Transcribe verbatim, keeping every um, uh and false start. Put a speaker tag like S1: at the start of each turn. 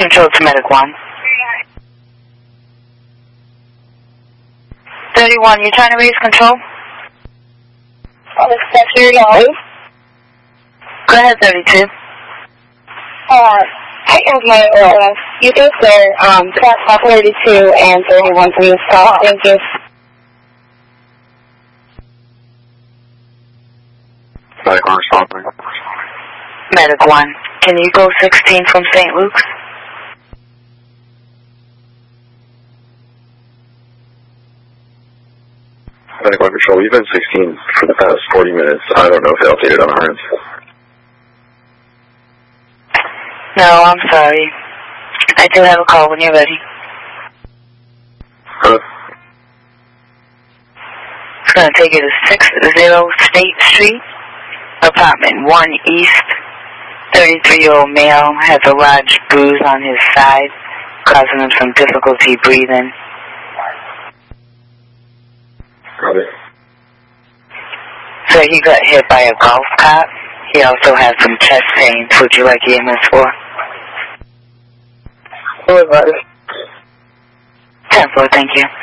S1: Control to Medic one. thirty-one, you're trying to raise control?
S2: Oh, that's thirty-one.
S1: Go ahead, thirty-two.
S2: Uh, I have my, uh, you think they're, um, thirty-two and thirty-one from this call. Thank you.
S3: Medic one responding.
S1: Medic one, can you go sixteen from Saint Luke's?
S3: Medic one Control, we've been sixteen for the past forty minutes. I don't know if they updated on our end.
S1: No, I'm sorry. I do have a call when you're ready.
S3: Huh?
S1: It's going to take you to six zero State Street, apartment one East. thirty-three-year-old male has a large bruise on his side, causing him some difficulty breathing.
S3: Got it.
S1: So he got hit by a golf cart. He also has some chest pains. Would you like E M S for?
S2: Who is that?
S1: ten four, thank you.